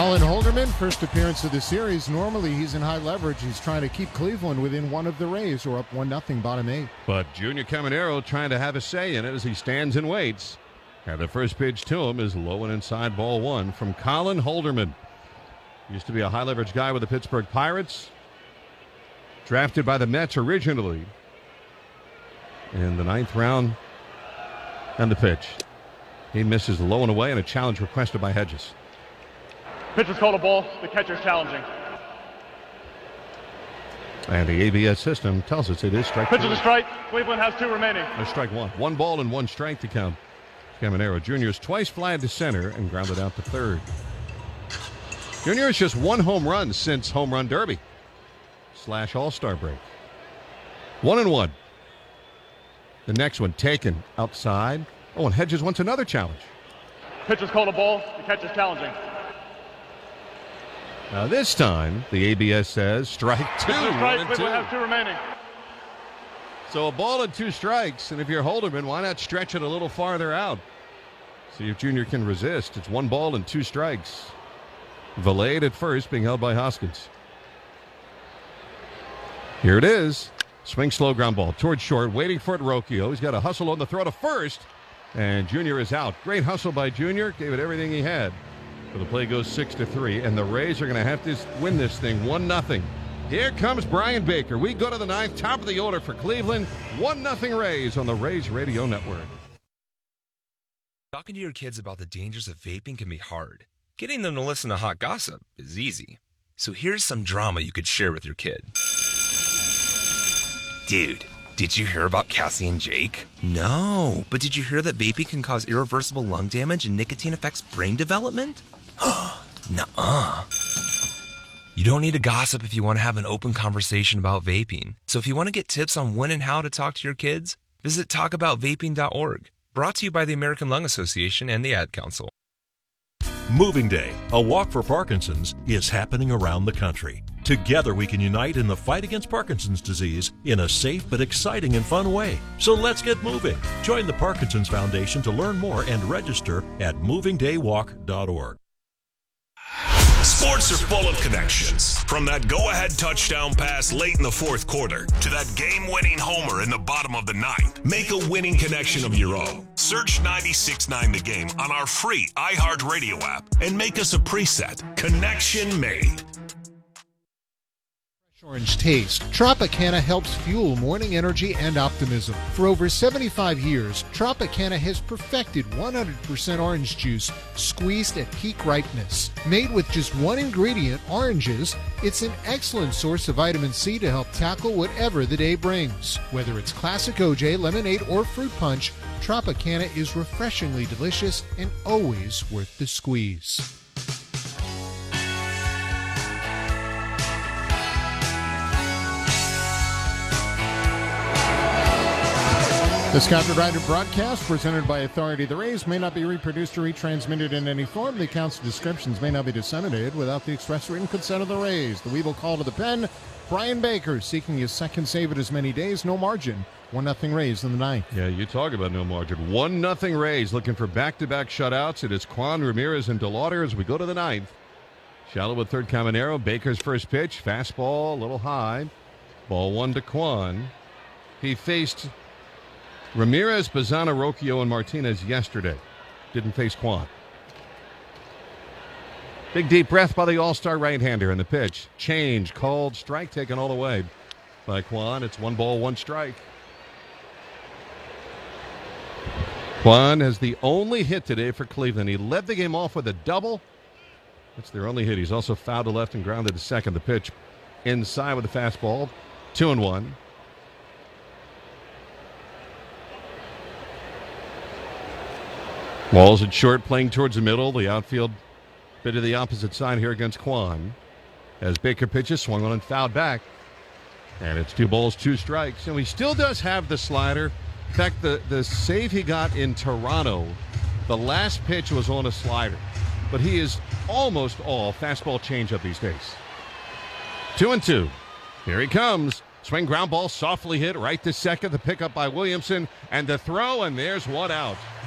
Colin Holderman, first appearance of the series. Normally he's in high leverage. He's trying to keep Cleveland within one of the Rays, or up 1-0, bottom 8. But Junior Caminero trying to have a say in it as he stands and waits. And the first pitch to him is low and inside, ball 1 from Colin Holderman. Used to be a high leverage guy with the Pittsburgh Pirates. Drafted by the Mets originally in the 9th round. And the pitch. He misses low and away, and a challenge requested by Hedges. Pitcher's called a ball. The catcher's challenging. And the ABS system tells us it is strike Pitch 2. is a strike. Cleveland has 2 remaining. There's strike 1. 1 ball and 1 strike to count. Caminero Jr. is twice flying to center and grounded out to third. Jr. has just 1 home run since home run derby / all-star break. 1-1. The next one taken outside. Oh, and Hedges wants another challenge. Pitcher's called a ball. The catcher's challenging. Now this time, the ABS says strike 2. Strike. 1-2. Cleveland has 2 remaining. So a ball and 2 strikes, and if you're Holderman, why not stretch it a little farther out? See if Junior can resist. It's 1 ball and 2 strikes. Valade at first, being held by Hoskins. Here it is. Swing slow ground ball towards short, waiting for it. Rocchio. He's got a hustle on the throw to first, and Junior is out. Great hustle by Junior. Gave it everything he had. So the play goes 6-3, and the Rays are going to have to win this thing 1-0. Here comes Brian Baker. We go to the 9th, top of the order for Cleveland. 1-0 Rays on the Rays Radio Network. Talking to your kids about the dangers of vaping can be hard. Getting them to listen to hot gossip is easy. So here's some drama you could share with your kid. Dude, did you hear about Cassie and Jake? No, but did you hear that vaping can cause irreversible lung damage and nicotine affects brain development? Nuh-uh. You don't need to gossip if you want to have an open conversation about vaping. So if you want to get tips on when and how to talk to your kids, visit talkaboutvaping.org. Brought to you by the American Lung Association and the Ad Council. Moving Day, a walk for Parkinson's, is happening around the country. Together we can unite in the fight against Parkinson's disease in a safe but exciting and fun way. So let's get moving. Join the Parkinson's Foundation to learn more and register at movingdaywalk.org. Sports are full of connections. From that go-ahead touchdown pass late in the 4th quarter to that game-winning homer in the bottom of the 9th. Make a winning connection of your own. Search 96.9 The Game on our free iHeartRadio app and make us a preset. Connection made. Orange taste, Tropicana helps fuel morning energy and optimism. For over 75 years, Tropicana has perfected 100% orange juice squeezed at peak ripeness. Made with just 1 ingredient, oranges, it's an excellent source of vitamin C to help tackle whatever the day brings. Whether it's classic OJ, lemonade, or fruit punch, Tropicana is refreshingly delicious and always worth the squeeze. This copyrighted broadcast presented by Authority. The Rays may not be reproduced or retransmitted in any form. The accounts and descriptions may not be disseminated without the express written consent of the Rays. The Weevil call to the pen. Brian Baker seeking his second save in as many days. No margin. 1-0 Rays in the 9th. Yeah, you talk about no margin. 1-0 Rays looking for back-to-back shutouts. It is Kwan, Ramirez, and DeLauder as we go to the 9th. Shallow with third Caminero. Baker's first pitch. Fastball, a little high. Ball 1 to Kwan. He faced Ramirez, Bazana, Rocchio, and Martinez yesterday. Didn't face Kwan. Big deep breath by the all-star right-hander in the pitch. Change, called, strike taken all the way by Kwan. It's 1 ball, 1 strike. Kwan has the only hit today for Cleveland. He led the game off with a double. That's their only hit. He's also fouled to left and grounded to second. The pitch inside with the fastball. 2-1. Walls at short, playing towards the middle. The outfield bit to the opposite side here against Kwan. As Baker pitches, swung on and fouled back. And it's 2 balls, 2 strikes. And he still does have the slider. In fact, the save he got in Toronto, the last pitch was on a slider. But he is almost all fastball changeup these days. 2-2. Here he comes. Swing ground ball, softly hit right to second. The pickup by Williamson. And the throw, and there's 1 out.